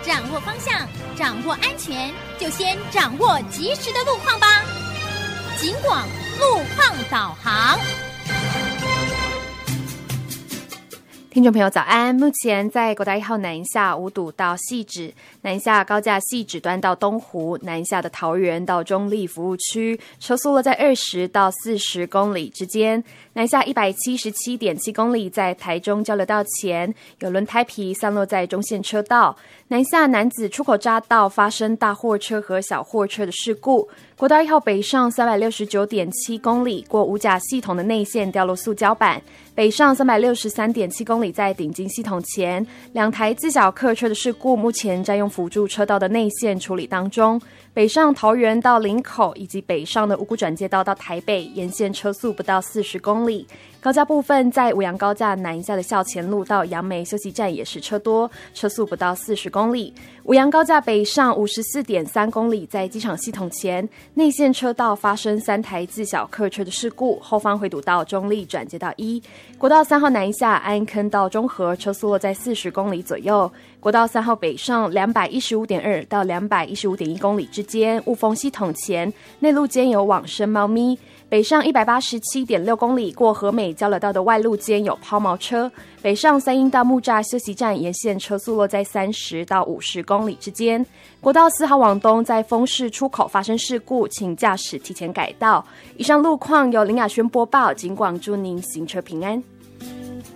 掌握方向，掌握安全，就先掌握及时的路况吧。警广路况导航。 听众朋友早安，目前在国道1号南下五堵到汐止，南下高架汐止端到东湖，南下的桃园到中立服务区，车速落在20到40公里之间。南下177.7公里，在台中交流道前有轮胎皮散落在中线车道。南下楠梓出口匝道发生大货车和小货车的事故。国道1号北上369.7公里，过五甲系统的内线掉落塑胶板。北上363.7公里，在顶金系统前，两台自小客车的事故目前占用辅助车道的内线处理当中。北上桃园到林口以及北上的五股转接道到台北，沿线车速不到40公里。高架部分在五杨高架南下的校前路到杨梅休息站也是车多，车速不到40公里。五杨高架北上54.3公里，在机场系统前，内线车道发生3台自小客车的事故，后方回堵到中立转接道1。国道3号南下安坑到中和，车速落在40公里左右。国道3号北上215.2到215.1公里之间，雾峰系统前，内路间有往生猫咪。北上187.6公里，过和美交流道的外路间有抛锚车。北上三鶯到木栅休息站沿线车速落在30到50公里之间。国道4号往东，在丰市出口发生事故，请驾驶提前改道。以上路况由林雅轩播报，警广祝您行车平安。